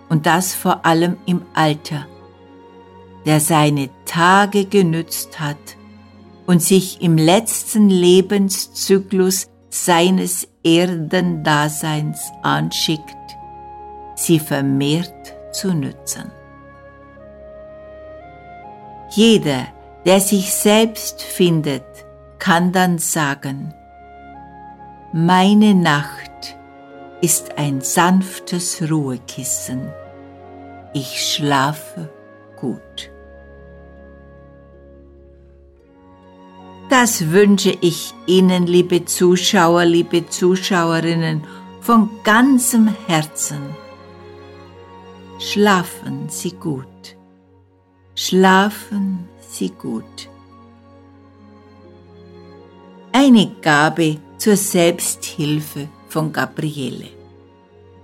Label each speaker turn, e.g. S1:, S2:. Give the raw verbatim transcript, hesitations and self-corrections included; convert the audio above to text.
S1: und das vor allem im Alter, der seine Tage genützt hat und sich im letzten Lebenszyklus seines Erdendaseins anschickt, sie vermehrt zu nützen. Jeder, der sich selbst findet, kann dann sagen: Meine Nacht ist ein sanftes Ruhekissen. Ich schlafe gut. Das wünsche ich Ihnen, liebe Zuschauer, liebe Zuschauerinnen, von ganzem Herzen. Schlafen Sie gut. Schlafen Sie gut. Eine Gabe zur Selbsthilfe von Gabriele.